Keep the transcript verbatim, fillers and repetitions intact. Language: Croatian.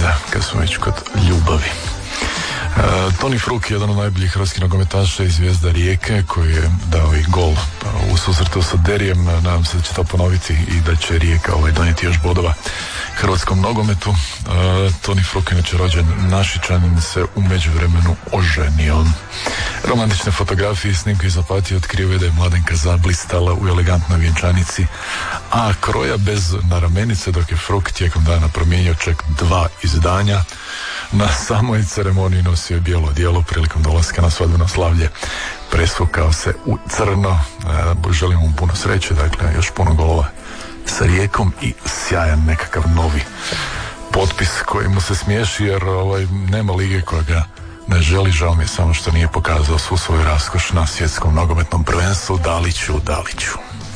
Da, kad smo već kod ljubavi. Uh, Toni Fruk je jedan od najboljih hrvatskih nogometaša i zvijezda Rijeke koji je dao i gol u susretu sa Derijem. Nadam se da će to ponoviti i da će Rijeka ovaj, donijeti još bodova hrvatskom nogometu. Uh, Toni Fruk je inače rođen Našičanin, se u međuvremenu oženio. Romantične fotografije i snimke iz apatije otkrivaju da je mladenka zablistala u elegantnoj vjenčanici, a kroja bez naramenice, dok je Fruk tijekom dana promijenio čak dva izdanja. Na samoj ceremoniji nosio je bijelo odijelo prilikom dolaska na svadbeno slavlje. Presvukao se u crno. E, želim mu puno sreće, dakle još puno golova sa Rijekom i sjajan nekakav novi potpis koji mu se smiješi, jer ovaj, nema lige koja ga ne želi. Žao mi je samo što nije pokazao svu svoju raskoš na svjetskom nogometnom prvenstvu. Daliću, Daliću.